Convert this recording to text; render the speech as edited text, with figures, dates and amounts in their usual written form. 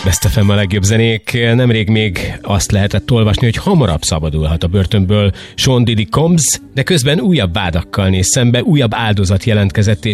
Best FM a legjobb zenék. Nemrég még azt lehetett olvasni, hogy hamarabb szabadulhat a börtönből Sean Diddy Combs, de közben újabb vádakkal néz szembe, újabb áldozat jelentkezett,